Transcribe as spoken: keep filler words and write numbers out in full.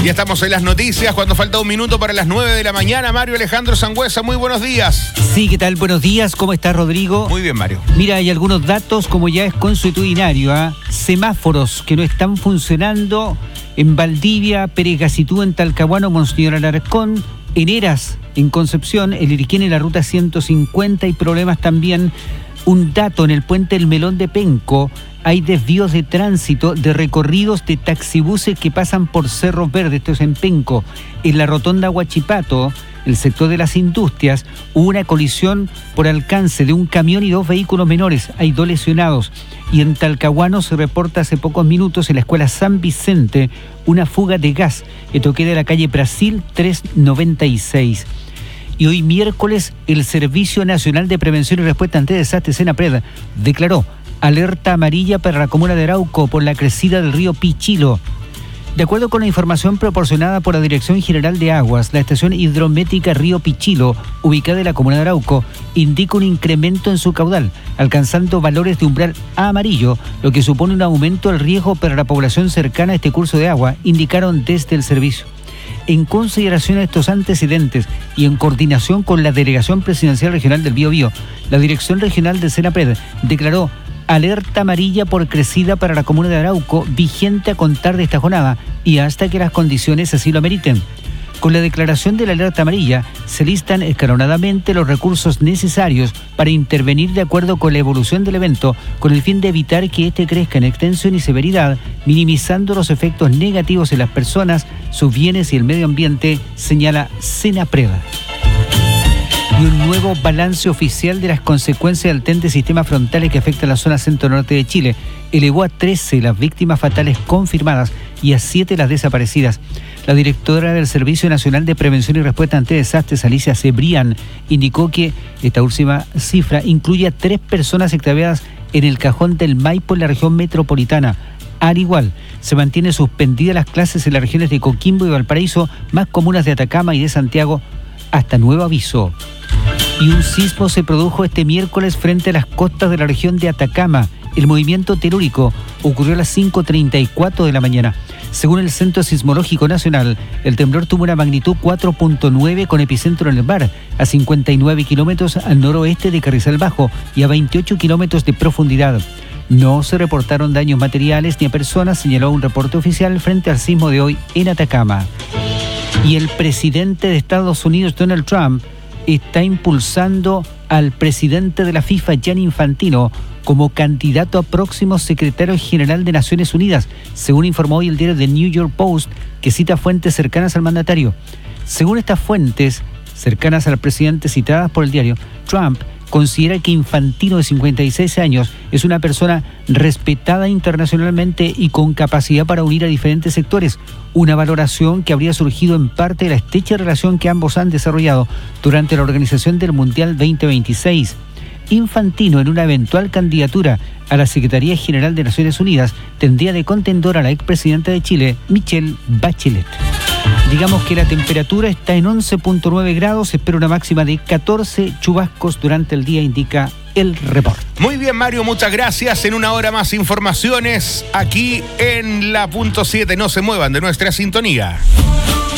Ya estamos en las noticias cuando falta un minuto para las nueve de la mañana. Mario Alejandro Sangüesa, muy buenos días. Sí, ¿qué tal? Buenos días, ¿cómo está Rodrigo? Muy bien, Mario. Mira, hay algunos datos como ya es consuetudinario, ¿eh? Semáforos que no están funcionando en Valdivia, Pérez Gacitú, en Talcahuano, Monseñor Alarcón, en Heras, en Concepción, el Iriquén en la ruta ciento cincuenta y problemas también. Un dato en el puente El Melón de Penco, hay desvíos de tránsito de recorridos de taxibuses que pasan por Cerro Verde, esto es en Penco. En la rotonda Huachipato, el sector de las industrias, hubo una colisión por alcance de un camión y dos vehículos menores, hay dos lesionados. Y en Talcahuano se reporta hace pocos minutos en la escuela San Vicente una fuga de gas, esto queda en la calle Brasil trescientos noventa y seis. Y hoy miércoles el Servicio Nacional de Prevención y Respuesta ante Desastres, SENAPRED, declaró alerta amarilla para la comuna de Arauco por la crecida del río Pichilo. De acuerdo con la información proporcionada por la Dirección General de Aguas, la estación hidrométrica Río Pichilo, ubicada en la comuna de Arauco, indica un incremento en su caudal, alcanzando valores de umbral amarillo, lo que supone un aumento del riesgo para la población cercana a este curso de agua, indicaron desde el servicio. En consideración a estos antecedentes y en coordinación con la Delegación Presidencial Regional del Biobío, la Dirección Regional de SENAPRED declaró alerta amarilla por crecida para la comuna de Arauco, vigente a contar de esta jornada y hasta que las condiciones así lo ameriten. Con la declaración de la alerta amarilla, se listan escalonadamente los recursos necesarios para intervenir de acuerdo con la evolución del evento, con el fin de evitar que éste crezca en extensión y severidad, minimizando los efectos negativos en las personas, sus bienes y el medio ambiente, señala SENAPRED. Y un nuevo balance oficial de las consecuencias del T E N de sistemas frontales que afecta a la zona centro-norte de Chile elevó a trece las víctimas fatales confirmadas y a siete las desaparecidas. La directora del Servicio Nacional de Prevención y Respuesta ante Desastres, Alicia Cebrián, indicó que esta última cifra incluye a tres personas extraviadas en el Cajón del Maipo en la región metropolitana. Al igual, se mantienen suspendidas las clases en las regiones de Coquimbo y Valparaíso, más comunas de Atacama y de Santiago, hasta nuevo aviso. Y un sismo se produjo este miércoles frente a las costas de la región de Atacama. El movimiento telúrico ocurrió a las cinco treinta y cuatro de la mañana. Según el Centro Sismológico Nacional, el temblor tuvo una magnitud cuatro punto nueve con epicentro en el mar, a cincuenta y nueve kilómetros al noroeste de Carrizal Bajo y a veintiocho kilómetros de profundidad. No se reportaron daños materiales ni a personas, señaló un reporte oficial frente al sismo de hoy en Atacama. Y el presidente de Estados Unidos, Donald Trump, está impulsando al presidente de la FIFA, Gianni Infantino, como candidato a próximo secretario general de Naciones Unidas, según informó hoy el diario The New York Post, que cita fuentes cercanas al mandatario. Según estas fuentes cercanas al presidente citadas por el diario, Trump considera que Infantino, de cincuenta y seis años, es una persona respetada internacionalmente y con capacidad para unir a diferentes sectores, una valoración que habría surgido en parte de la estrecha relación que ambos han desarrollado durante la organización del Mundial veinte veintiséis. Infantino, en una eventual candidatura a la Secretaría General de Naciones Unidas, tendría de contendora a la expresidenta de Chile, Michelle Bachelet. Digamos que la temperatura está en once punto nueve grados, se espera una máxima de catorce chubascos durante el día, indica el reporte. Muy bien, Mario, muchas gracias. En una hora más informaciones aquí en la punto siete. No se muevan de nuestra sintonía.